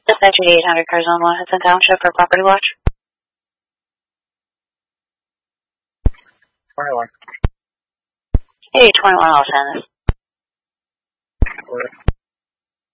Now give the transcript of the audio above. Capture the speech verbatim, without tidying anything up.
Dispatcher eight hundred Car Zone one, Hudson Township for property watch. twenty-one. Hey, twenty-one, I'll send this. Where?